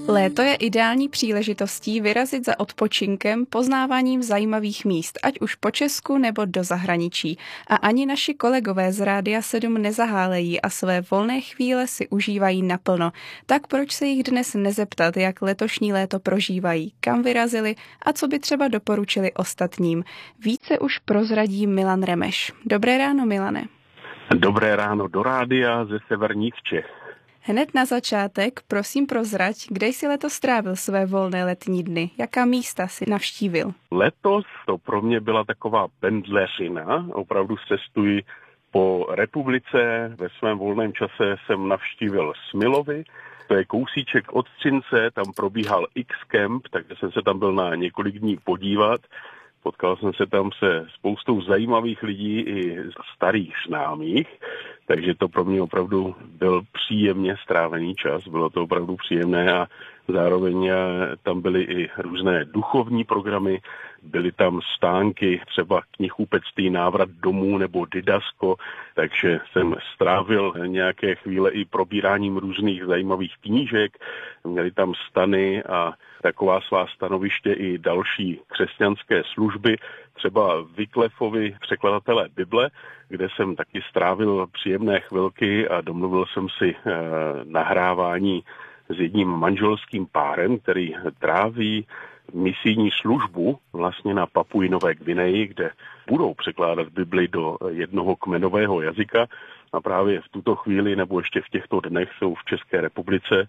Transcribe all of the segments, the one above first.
Léto je ideální příležitostí vyrazit za odpočinkem, poznáváním zajímavých míst, ať už po Česku nebo do zahraničí. A ani naši kolegové z Rádia 7 nezahálejí a své volné chvíle si užívají naplno. Tak proč se jich dnes nezeptat, jak letošní léto prožívají, kam vyrazili a co by třeba doporučili ostatním. Více už prozradí Milan Remeš. Dobré ráno, Milane. Dobré ráno do rádia ze severních Čech. Hned na začátek, prosím prozrať, kde jsi letos strávil své volné letní dny? Jaká místa si navštívil? Letos to pro mě byla taková pendleřina. Opravdu cestuji po republice. Ve svém volném čase jsem navštívil Smilovy. To je kousíček od Třince, tam probíhal X-Camp, takže jsem se tam byl na několik dní podívat. Potkal jsem se tam se spoustou zajímavých lidí i starých známých, takže to pro mě opravdu byl příjemně strávený čas, bylo to opravdu příjemné a zároveň tam byly i různé duchovní programy, byly tam stánky, třeba knihkupectví Návrat domů nebo Didasko, takže jsem strávil nějaké chvíle i probíráním různých zajímavých knížek, měli tam stany a taková svá stanoviště i další křesťanské služby, třeba Wyclifovi překladatelé Bible, kde jsem taky strávil příjemné chvilky a domluvil jsem si nahrávání s jedním manželským párem, který tráví misijní službu vlastně na Papui Nové Gvineji, kde budou překládat Bibli do jednoho kmenového jazyka a právě v tuto chvíli nebo ještě v těchto dnech jsou v České republice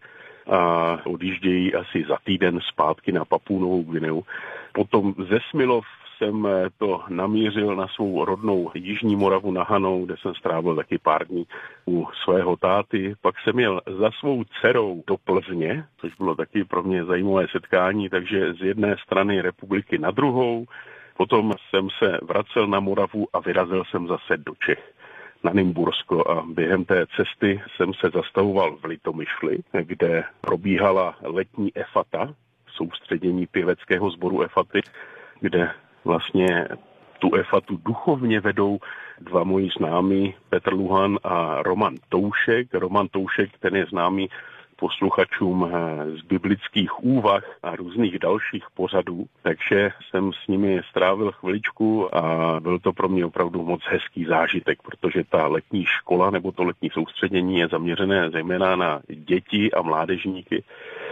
a odjíždějí asi za týden zpátky na Papuu Novou Gvineu. Potom ze Smilov jsem to namířil na svou rodnou Jižní Moravu na Hanou, kde jsem strávil taky pár dní u svého táty. Pak jsem jel za svou dcerou do Plzně, což bylo taky pro mě zajímavé setkání, takže z jedné strany republiky na druhou. Potom jsem se vracel na Moravu a vyrazil jsem zase do Čech na Nymbursko a během té cesty jsem se zastavoval v Litomyšli, kde probíhala letní efata, soustředění pěveckého sboru efaty, kde vlastně tu efatu duchovně vedou dva moji známí, Petr Luhan a Roman Toušek. Roman Toušek, ten je známý posluchačům z biblických úvah a různých dalších pořadů, takže jsem s nimi strávil chviličku a byl to pro mě opravdu moc hezký zážitek, protože ta letní škola nebo to letní soustředění je zaměřené zejména na děti a mládežníky.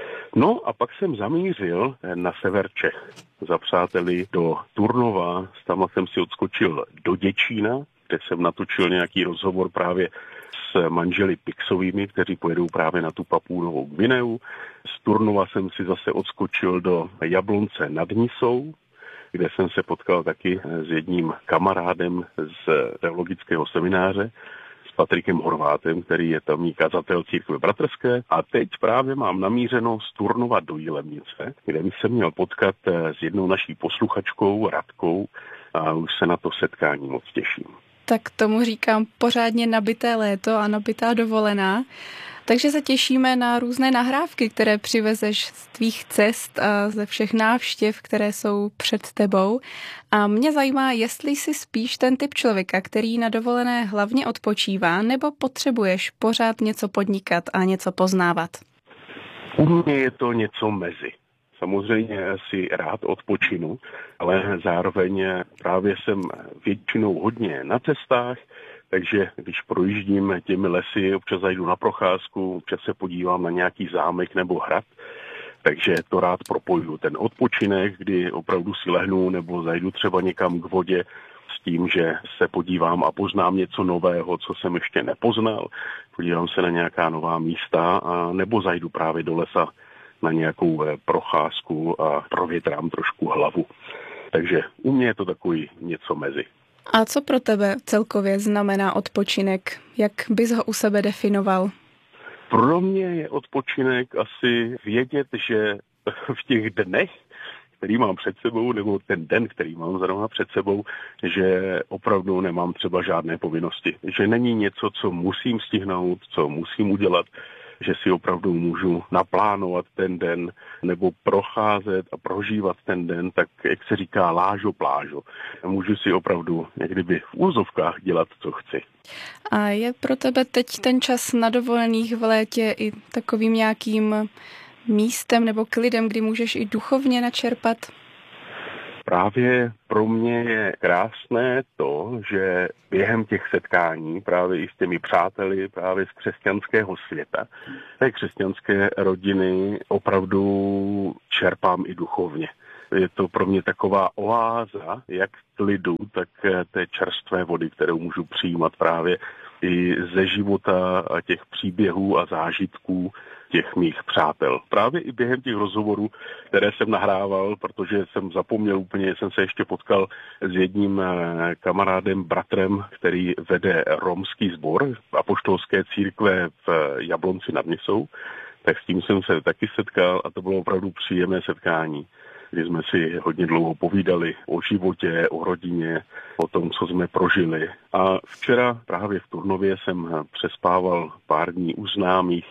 No a pak jsem zamířil na sever Čech za přáteli do Turnova, tam jsem si odskočil do Děčína, kde jsem natočil nějaký rozhovor právě s manželi Pixovými, kteří pojedou právě na tu Papuu Novou Gvineu. Z Turnova jsem si zase odskočil do Jablonce nad Nisou, kde jsem se potkal taky s jedním kamarádem z teologického semináře, s Patrikem Horvátem, který je tamní kazatel církve bratrské. A teď právě mám namířeno z Turnova do Jilemnice, kde bych se měl potkat s jednou naší posluchačkou Radkou a už se na to setkání moc těším. Tak tomu říkám pořádně nabité léto a nabitá dovolená. Takže se těšíme na různé nahrávky, které přivezeš z tvých cest a ze všech návštěv, které jsou před tebou. A mě zajímá, jestli jsi spíš ten typ člověka, který na dovolené hlavně odpočívá, nebo potřebuješ pořád něco podnikat a něco poznávat? U mě je to něco mezi. Samozřejmě si rád odpočinu, ale zároveň právě jsem většinou hodně na cestách, takže když projíždím těmi lesy, občas zajdu na procházku, občas se podívám na nějaký zámek nebo hrad, takže to rád propojuju. Ten odpočinek, kdy opravdu si lehnu nebo zajdu třeba někam k vodě s tím, že se podívám a poznám něco nového, co jsem ještě nepoznal, podívám se na nějaká nová místa a nebo zajdu právě do lesa na nějakou procházku a provětrám trošku hlavu. Takže u mě je to takový něco mezi. A co pro tebe celkově znamená odpočinek? Jak bys ho u sebe definoval? Pro mě je odpočinek asi vědět, že v těch dnech, který mám před sebou, nebo ten den, který mám zrovna před sebou, že opravdu nemám třeba žádné povinnosti. Že není něco, co musím stihnout, co musím udělat, že si opravdu můžu naplánovat ten den nebo procházet a prožívat ten den, tak jak se říká lážo plážo. Můžu si opravdu někdyby v úzovkách dělat, co chci. A je pro tebe teď ten čas na dovolených v létě i takovým nějakým místem nebo klidem, kdy můžeš i duchovně načerpat? Právě pro mě je krásné to, že během těch setkání právě i s těmi přáteli právě z křesťanského světa, té křesťanské rodiny opravdu čerpám i duchovně. Je to pro mě taková oáza, jak klidu, tak té čerstvé vody, kterou můžu přijímat právě i ze života a těch příběhů a zážitků těch mých přátel. Právě i během těch rozhovorů, které jsem nahrával, protože jsem zapomněl úplně, jsem se ještě potkal s jedním kamarádem, bratrem, který vede romský sbor apoštolské církve v Jablonci nad Nisou, tak s tím jsem se taky setkal a to bylo opravdu příjemné setkání, kdy jsme si hodně dlouho povídali o životě, o rodině, o tom, co jsme prožili. A včera právě v Turnově jsem přespával pár dní u známých,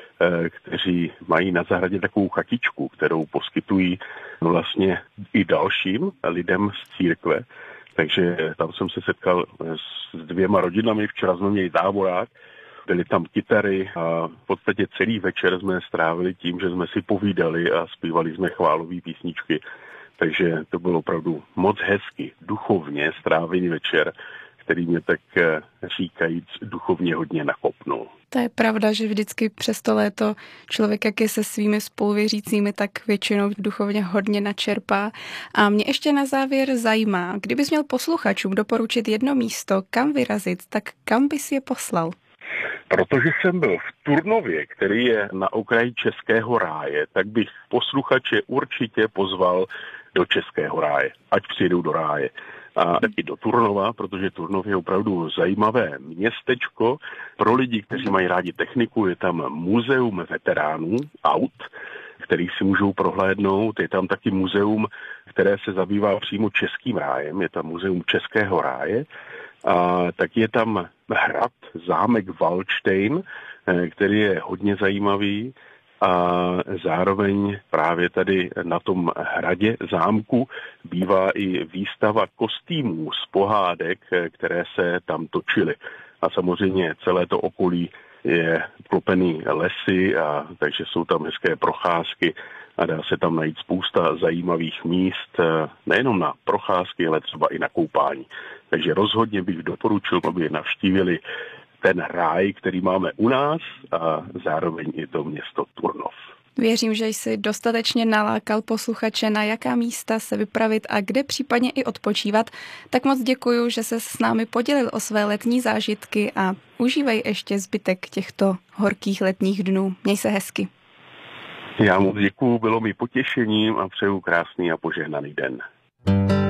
kteří mají na zahradě takovou chatičku, kterou poskytují vlastně i dalším lidem z církve. Takže tam jsem se setkal s 2 rodinami, včera jsme měli táborák, byly tam kytary a v podstatě celý večer jsme strávili tím, že jsme si povídali a zpívali jsme chválové písničky. Takže to bylo opravdu moc hezky, duchovně strávený večer, který mě tak říkajíc duchovně hodně nakopnul. To je pravda, že vždycky přes to léto člověk, jak je se svými spoluvěřícími, tak většinou duchovně hodně načerpá. A mě ještě na závěr zajímá, kdybys měl posluchačům doporučit jedno místo, kam vyrazit, tak kam bys je poslal? Protože jsem byl v Turnově, který je na okraji Českého ráje, tak bych posluchače určitě pozval do Českého ráje, ať přijedou do ráje. A taky do Turnova, protože Turnov je opravdu zajímavé městečko. Pro lidi, kteří mají rádi techniku, je tam muzeum veteránů aut, který si můžou prohlédnout. Je tam taky muzeum, které se zabývá přímo Českým rájem. Je tam muzeum Českého ráje. A tak je tam hrad, zámek Valdštejn, který je hodně zajímavý. A zároveň právě tady na tom hradě zámku bývá i výstava kostýmů z pohádek, které se tam točily. A samozřejmě celé to okolí je klopený lesy, a takže jsou tam hezké procházky a dá se tam najít spousta zajímavých míst, nejenom na procházky, ale třeba i na koupání. Takže rozhodně bych doporučil, aby navštívili ten ráj, který máme u nás a zároveň i to město Turnov. Věřím, že jsi dostatečně nalákal posluchače, na jaká místa se vypravit a kde případně i odpočívat. Tak moc děkuju, že se s námi podělil o své letní zážitky a užívej ještě zbytek těchto horkých letních dnů. Měj se hezky. Já moc děkuju, bylo mi potěšením a přeju krásný a požehnaný den.